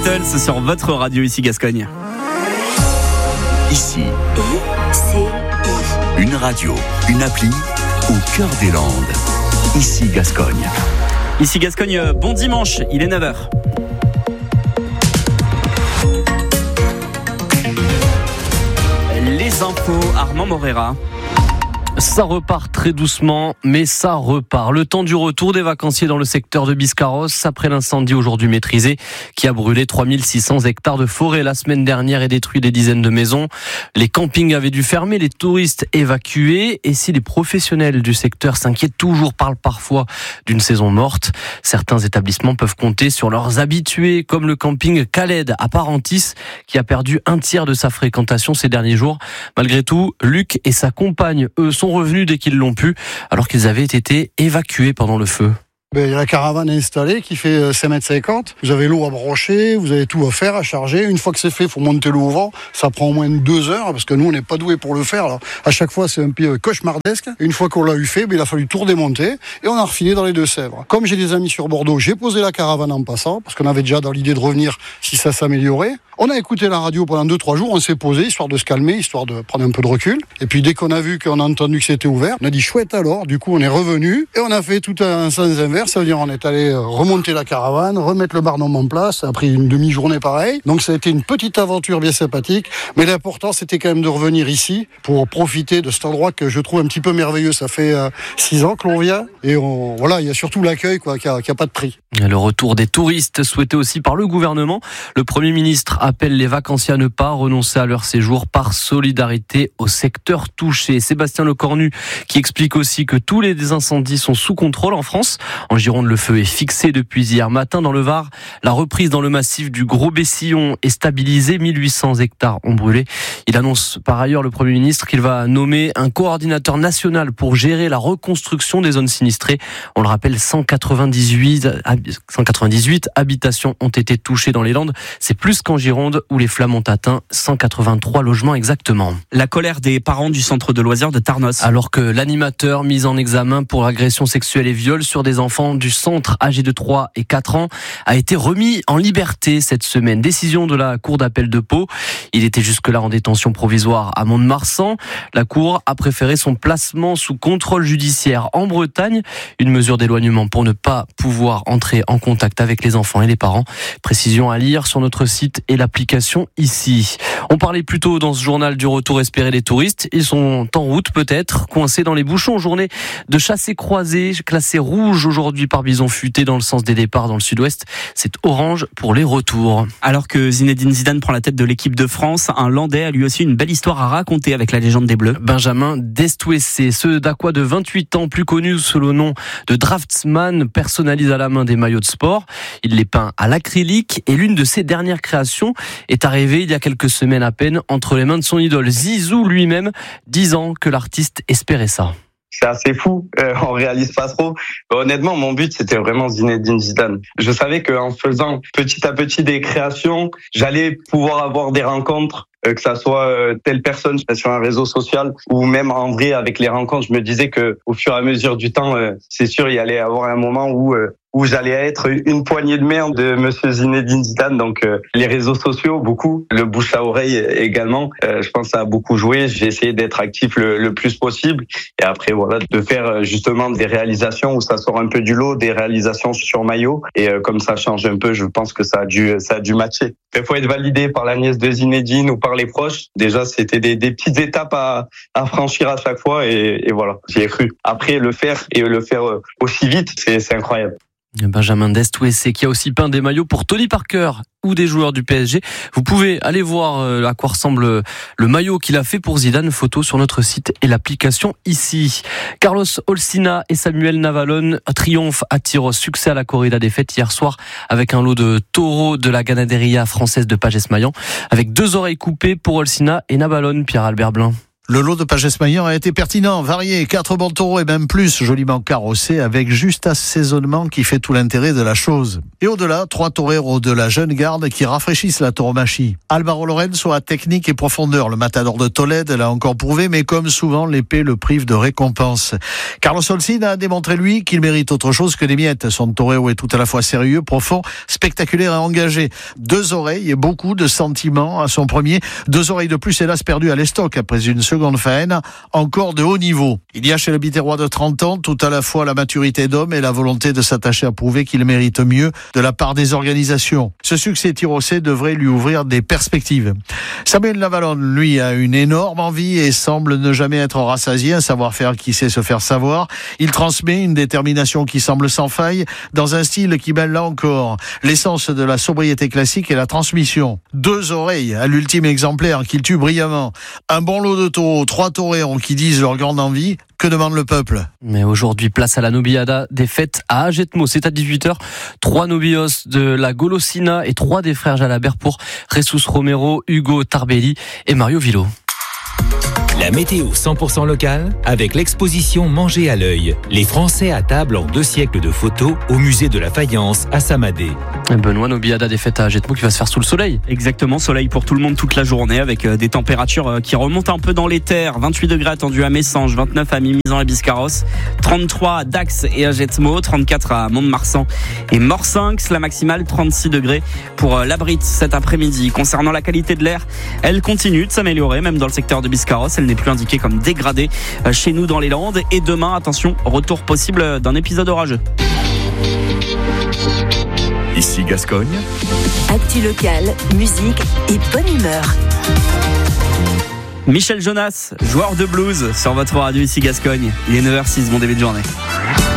Beatles sur votre radio ici Gascogne. Ici, une radio, une appli au cœur des Landes. Ici Gascogne. Ici Gascogne, bon dimanche, il est 9h. Les infos, Armand Morera. Ça repart très doucement, mais ça repart. Le temps du retour des vacanciers dans le secteur de Biscarrosse, après l'incendie aujourd'hui maîtrisé, qui a brûlé 3600 hectares de forêt la semaine dernière et détruit des dizaines de maisons. Les campings avaient dû fermer, les touristes évacués. Et si les professionnels du secteur s'inquiètent toujours, parlent parfois d'une saison morte, certains établissements peuvent compter sur leurs habitués, comme le camping Khaled à Parentis, qui a perdu un tiers de sa fréquentation ces derniers jours. Malgré tout, Luc et sa compagne, eux, sont revenus dès qu'ils l'ont pu, alors qu'ils avaient été évacués pendant le feu. Il y a la caravane installée qui fait 5,50 m. Vous avez l'eau à brancher, vous avez tout à faire, à charger. Une fois que c'est fait, il faut monter l'eau au vent. Ça prend au moins 2 heures parce que nous, on n'est pas doués pour le faire. Alors, à chaque fois, c'est un peu cauchemardesque. Une fois qu'on l'a eu fait, il a fallu tout redémonter et on a refilé dans les Deux-Sèvres. Comme j'ai des amis sur Bordeaux, j'ai posé la caravane en passant parce qu'on avait déjà dans l'idée de revenir si ça s'améliorait. On a écouté la radio pendant 2-3 jours, on s'est posé, histoire de se calmer, histoire de prendre un peu de recul. Et puis dès qu'on a vu, qu'on a entendu que c'était ouvert, on a dit chouette alors, du coup on est revenu et on a fait tout un sens inverse, ça veut dire on est allé remonter la caravane, remettre le barnum en place, ça a pris une demi-journée pareil. Donc ça a été une petite aventure bien sympathique, mais l'important c'était quand même de revenir ici pour profiter de cet endroit que je trouve un petit peu merveilleux. Ça fait 6 ans que l'on vient et voilà, il y a surtout l'accueil qui a pas de prix. Le retour des touristes souhaité aussi par le gouvernement. Le Premier ministre appelle les vacanciers à ne pas renoncer à leur séjour par solidarité au secteur touché. Sébastien Lecornu qui explique aussi que tous les incendies sont sous contrôle en France. En Gironde, le feu est fixé depuis hier matin. Dans le Var, la reprise dans le massif du Gros-Bessillon est stabilisée. 1800 hectares ont brûlé. Il annonce par ailleurs, le Premier ministre, qu'il va nommer un coordinateur national pour gérer la reconstruction des zones sinistrées. On le rappelle, 198 habitations ont été touchées dans les Landes. C'est plus qu'en Gironde où les flammes ont atteint 183 logements exactement. La colère des parents du centre de loisirs de Tarnos. Alors que l'animateur mis en examen pour agression sexuelle et viol sur des enfants du centre âgés de 3 et 4 ans a été remis en liberté cette semaine. Décision de la Cour d'appel de Pau. Il était jusque-là en détention provisoire à Mont-de-Marsan. La Cour a préféré son placement sous contrôle judiciaire en Bretagne. Une mesure d'éloignement pour ne pas pouvoir entrer en contact avec les enfants et les parents. Précision à lire sur notre site et l'application ici. On parlait plus tôt dans ce journal du retour espéré des touristes. Ils sont en route peut-être, coincés dans les bouchons. Journée de chassés croisés, classée rouge aujourd'hui par bison futé dans le sens des départs dans le sud-ouest. C'est orange pour les retours. Alors que Zinedine Zidane prend la tête de l'équipe de France, un Landais a lui aussi une belle histoire à raconter avec la légende des Bleus. Benjamin Destouessé, ce Dacquois de 28 ans, plus connu sous le nom de Draftsman, personnalise à la main des maillots de sport. Il les peint à l'acrylique et l'une de ses dernières créations est arrivée il y a quelques semaines à peine entre les mains de son idole Zizou lui-même, 10 ans que l'artiste espérait ça. C'est assez fou, on réalise pas trop. Honnêtement, mon but, c'était vraiment Zinedine Zidane. Je savais qu'en faisant petit à petit des créations, j'allais pouvoir avoir des rencontres, que ça soit telle personne sur un réseau social ou même en vrai avec les rencontres. Je me disais que au fur et à mesure du temps, c'est sûr, il y allait avoir un moment où j'allais être une poignée de main de monsieur Zinedine Zidane. Donc les réseaux sociaux, beaucoup, le bouche à oreille également. Je pense que ça a beaucoup joué. J'ai essayé d'être actif le plus possible et après voilà, de faire justement des réalisations où ça sort un peu du lot, des réalisations sur maillot et comme ça change un peu, je pense que ça a dû matcher. Il faut être validé par la nièce de Zinedine ou par les proches. Déjà, c'était des petites étapes à franchir à chaque fois et voilà, j'y ai cru. Après, le faire aussi vite, c'est incroyable. Benjamin Destouessé qui a aussi peint des maillots pour Tony Parker ou des joueurs du PSG. Vous pouvez aller voir à quoi ressemble le maillot qu'il a fait pour Zidane. Photo sur notre site et l'application ici. Carlos Olsina et Samuel Navalone triomphent à Tyros. Succès à la corrida des fêtes hier soir avec un lot de taureaux de la ganaderia française de Pages-Maillan avec 2 oreilles coupées pour Olsina et Navalone. Pierre-Albert Blin. Le lot de Pages-Maillan a été pertinent, varié, 4 bons taureaux et même plus, joliment carrossés, avec juste assaisonnement qui fait tout l'intérêt de la chose. Et au-delà, 3 toreros de la jeune garde qui rafraîchissent la tauromachie. Alvaro Lorenzo a technique et profondeur. Le matador de Tolède l'a encore prouvé, mais comme souvent, l'épée le prive de récompense. Carlos Holcim a démontré, lui, qu'il mérite autre chose que des miettes. Son torero est tout à la fois sérieux, profond, spectaculaire et engagé. 2 oreilles et beaucoup de sentiments à son premier. 2 oreilles de plus, hélas, perdues à l'estoc après une seconde faine, encore de haut niveau. Il y a chez le Biterrois de 30 ans tout à la fois la maturité d'homme et la volonté de s'attacher à prouver qu'il mérite mieux de la part des organisations. Ce succès tirossé devrait lui ouvrir des perspectives. Samuel Lavalonne, lui, a une énorme envie et semble ne jamais être rassasié, un savoir-faire qui sait se faire savoir. Il transmet une détermination qui semble sans faille dans un style qui mêle là encore l'essence de la sobriété classique et la transmission. 2 oreilles à l'ultime exemplaire qu'il tue brillamment. Un bon lot de taureaux, 3 toreros qui disent leur grande envie. Que demande le peuple? Mais aujourd'hui, place à la Nobiada des fêtes à Agetmo. C'est à 18h. 3 nobios de la Golosina et 3 des frères Jalabert pour Jesus Romero, Hugo Tarbelli et Mario Villo. La météo 100% locale avec l'exposition Manger à l'œil. Les Français à table en 2 siècles de photos au musée de la faïence à Samadé. Benoît, Nobiada des fêtes à Agetmo qui va se faire sous le soleil. Exactement, soleil pour tout le monde toute la journée avec des températures qui remontent un peu dans les terres. 28 degrés attendus à Messanges, 29 à Mimizan et Biscarrosse, 33 à Dax et à Agetmo, 34 à Mont-de-Marsan et Morsinx. La maximale 36 degrés pour la Brite cet après-midi. Concernant la qualité de l'air, elle continue de s'améliorer même dans le secteur de Biscarrosse. Elle n'est plus indiquée comme dégradée chez nous dans les Landes. Et demain, attention, retour possible d'un épisode orageux. Ici Gascogne. Actu locale, musique et bonne humeur. Michel Jonas, joueur de blues sur votre radio ici Gascogne. Il est 9h06, bon début de journée.